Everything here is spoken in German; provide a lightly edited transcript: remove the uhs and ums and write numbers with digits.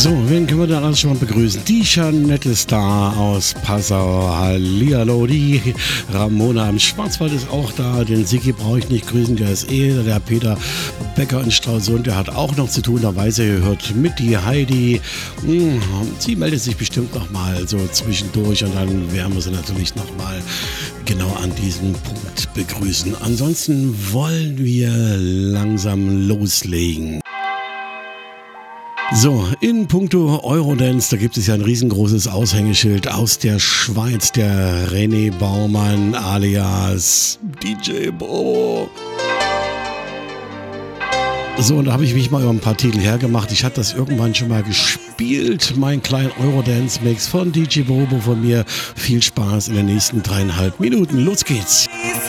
So, wen können wir dann alles schon mal begrüßen? Die Janette Star aus Passau, hallihallo, die Ramona im Schwarzwald ist auch da, den Sigi brauche ich nicht grüßen, der ist der Peter Becker in Stralsund, der hat auch noch zu tun, da weiß er, hört mit, die Heidi, sie meldet sich bestimmt nochmal so zwischendurch und dann werden wir sie natürlich nochmal genau an diesem Punkt begrüßen. Ansonsten wollen wir langsam loslegen. So, in puncto Eurodance, da gibt es ja ein riesengroßes Aushängeschild aus der Schweiz, der René Baumann alias DJ Bobo. So, und da habe ich mich mal über ein paar Titel hergemacht. Ich hatte das irgendwann schon mal gespielt, mein kleinen Eurodance-Mix von DJ Bobo von mir. Viel Spaß in den nächsten 3,5 Minuten. Los geht's!